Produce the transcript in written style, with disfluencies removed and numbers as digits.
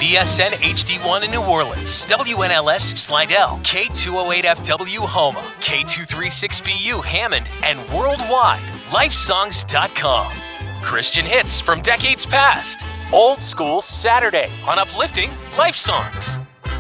KDSN HD1 in New Orleans, WNLS Slidell, K208FW Houma, K236BU Hammond, and worldwide, lifesongs.com. Christian hits from decades past. Old School Saturday on Uplifting Life Songs.